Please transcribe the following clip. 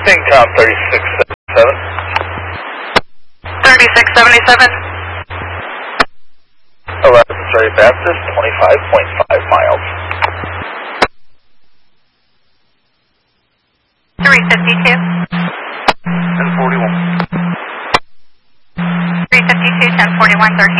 Syncom 3677. 3677. 11 Missouri Baptist, 25.5 miles. 352. 1041. 352, 1041, 3677.